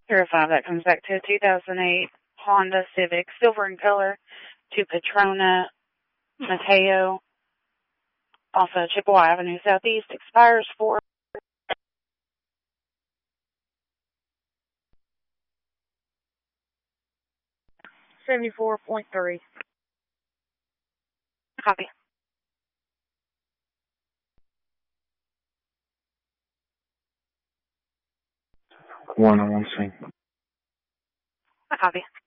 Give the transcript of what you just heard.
Verify that comes back to a 2008 Honda Civic, silver in color, to Petrona Mateo, off of Chippewa Avenue Southeast, expires 4/74.3. Copy. One on one scene. Copy.